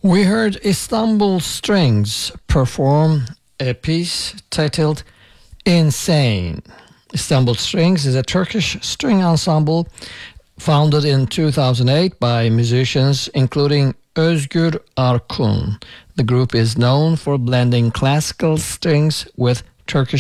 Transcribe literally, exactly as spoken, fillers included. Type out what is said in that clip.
We heard Istanbul Strings perform a piece titled Insane. Istanbul Strings is a Turkish string ensemble founded in two thousand eight by musicians including Özgür Arkun. The group is known for blending classical strings with Turkish